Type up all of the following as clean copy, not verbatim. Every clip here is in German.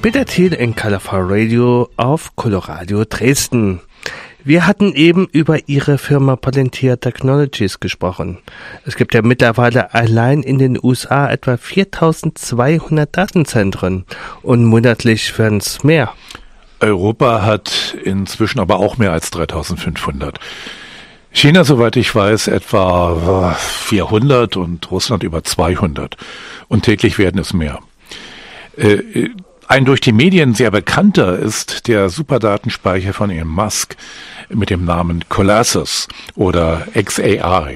Peter Thiel in Colorful Radio auf Coloradio Dresden. Wir hatten eben über Ihre Firma Palantir Technologies gesprochen. Es gibt ja mittlerweile allein in den USA etwa 4200 Datenzentren und monatlich werden es mehr. Europa hat inzwischen aber auch mehr als 3500. China, soweit ich weiß, etwa 400 und Russland über 200. Und täglich werden es mehr. Ein durch die Medien sehr bekannter ist der Superdatenspeicher von Elon Musk mit dem Namen Colossus oder XAI.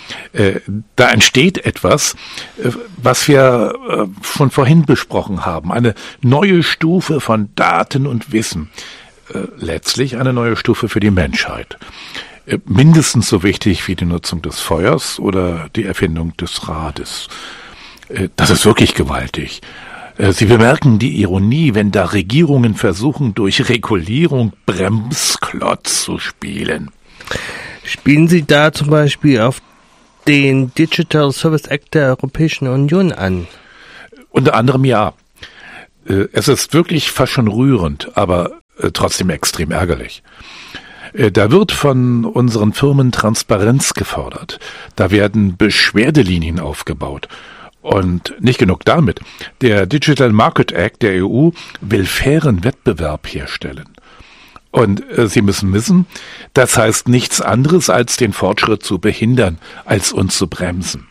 Da entsteht etwas, was wir schon vorhin besprochen haben. Eine neue Stufe von Daten und Wissen. Letztlich eine neue Stufe für die Menschheit. Mindestens so wichtig wie die Nutzung des Feuers oder die Erfindung des Rades. Das ist wirklich gewaltig. Sie bemerken die Ironie, wenn da Regierungen versuchen, durch Regulierung Bremsklotz zu spielen. Spielen Sie da zum Beispiel auf den Digital Service Act der Europäischen Union an? Unter anderem ja. Es ist wirklich fast schon rührend, aber trotzdem extrem ärgerlich. Da wird von unseren Firmen Transparenz gefordert. Da werden Beschwerdelinien aufgebaut. Und nicht genug damit. Der Digital Market Act der EU will fairen Wettbewerb herstellen. Und Sie müssen wissen, das heißt nichts anderes, als den Fortschritt zu behindern, als uns zu bremsen.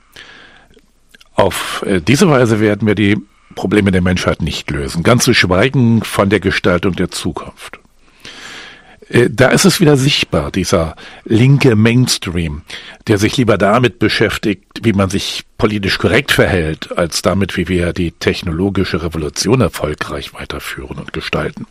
Auf diese Weise werden wir die Probleme der Menschheit nicht lösen, ganz zu schweigen von der Gestaltung der Zukunft. Da ist es wieder sichtbar, dieser linke Mainstream, der sich lieber damit beschäftigt, wie man sich politisch korrekt verhält, als damit, wie wir die technologische Revolution erfolgreich weiterführen und gestalten.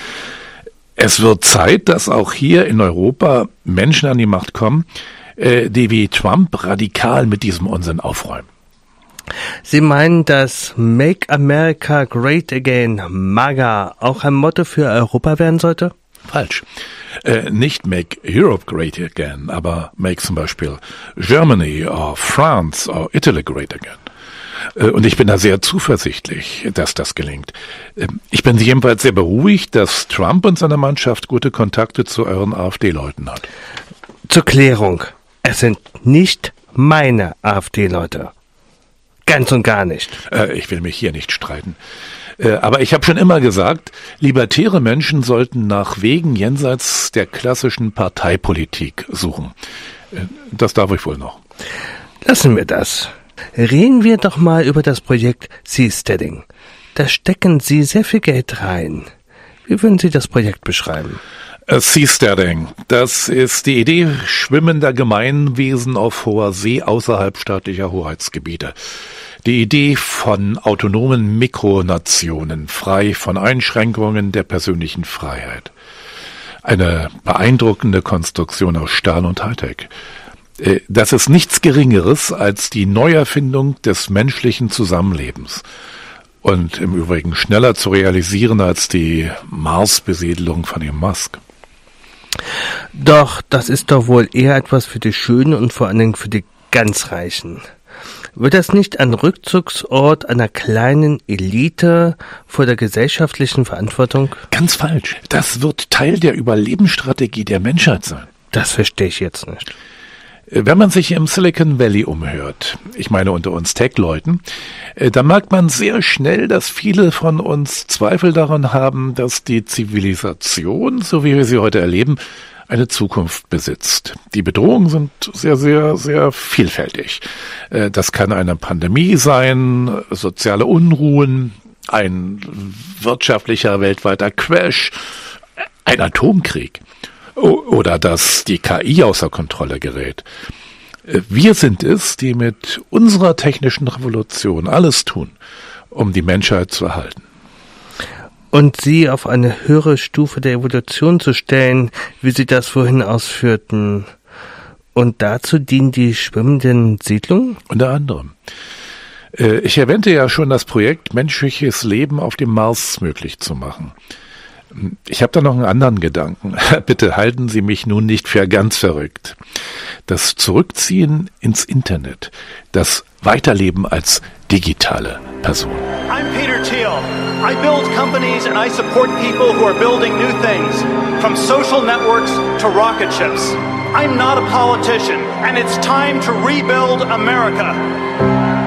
Es wird Zeit, dass auch hier in Europa Menschen an die Macht kommen, die wie Trump radikal mit diesem Unsinn aufräumen. Sie meinen, dass Make America Great Again, MAGA, auch ein Motto für Europa werden sollte? Falsch. Nicht Make Europe Great Again, aber Make zum Beispiel Germany or France or Italy Great Again. Und ich bin da sehr zuversichtlich, dass das gelingt. Ich bin jedenfalls sehr beruhigt, dass Trump und seine Mannschaft gute Kontakte zu euren AfD-Leuten hat. Zur Klärung, es sind nicht meine AfD-Leute. Ganz und gar nicht. Ich will mich hier nicht streiten. Aber ich habe schon immer gesagt, libertäre Menschen sollten nach Wegen jenseits der klassischen Parteipolitik suchen. Das darf ich wohl noch. Lassen wir das. Reden wir doch mal über das Projekt Seasteading. Da stecken Sie sehr viel Geld rein. Wie würden Sie das Projekt beschreiben? Seasteading, das ist die Idee schwimmender Gemeinwesen auf hoher See außerhalb staatlicher Hoheitsgebiete. Die Idee von autonomen Mikronationen, frei von Einschränkungen der persönlichen Freiheit. Eine beeindruckende Konstruktion aus Stahl und Hightech. Das ist nichts Geringeres als die Neuerfindung des menschlichen Zusammenlebens. Und im Übrigen schneller zu realisieren als die Mars-Besiedelung von Elon Musk. Doch, das ist doch wohl eher etwas für die Schönen und vor allen Dingen für die ganz Reichen. Wird das nicht ein Rückzugsort einer kleinen Elite vor der gesellschaftlichen Verantwortung? Ganz falsch. Das wird Teil der Überlebensstrategie der Menschheit sein. Das verstehe ich jetzt nicht. Wenn man sich im Silicon Valley umhört, ich meine unter uns Tech-Leuten, dann merkt man sehr schnell, dass viele von uns Zweifel daran haben, dass die Zivilisation, so wie wir sie heute erleben, eine Zukunft besitzt. Die Bedrohungen sind sehr, sehr, sehr vielfältig. Das kann eine Pandemie sein, soziale Unruhen, ein wirtschaftlicher weltweiter Crash, ein Atomkrieg oder dass die KI außer Kontrolle gerät. Wir sind es, die mit unserer technischen Revolution alles tun, um die Menschheit zu erhalten. Und sie auf eine höhere Stufe der Evolution zu stellen, wie Sie das vorhin ausführten. Und dazu dienen die schwimmenden Siedlungen? Unter anderem. Ich erwähnte ja schon das Projekt, menschliches Leben auf dem Mars möglich zu machen. Ich habe da noch einen anderen Gedanken. Bitte halten Sie mich nun nicht für ganz verrückt. Das Zurückziehen ins Internet, das Weiterleben als digitale Person. Peter Thiel. I build companies and I support people who are building new things, from social networks to rocket ships. I'm not a politician, and it's time to rebuild America.